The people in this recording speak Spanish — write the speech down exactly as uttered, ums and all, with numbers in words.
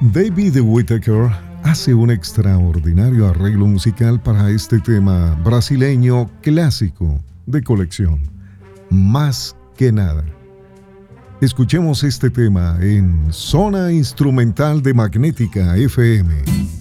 David Whittaker hace un extraordinario arreglo musical para este tema brasileño clásico de colección, Más que nada. Escuchemos este tema en Zona Instrumental de Magnética F M.